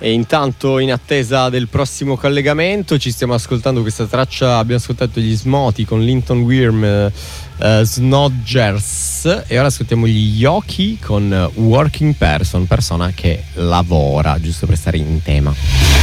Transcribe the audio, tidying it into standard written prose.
E intanto, in attesa del prossimo collegamento, ci stiamo ascoltando questa traccia. Abbiamo ascoltato gli Smoti con Linton Worm, Snodgers, e ora ascoltiamo gli Yoki con Working Person, persona che lavora, giusto per stare in tema.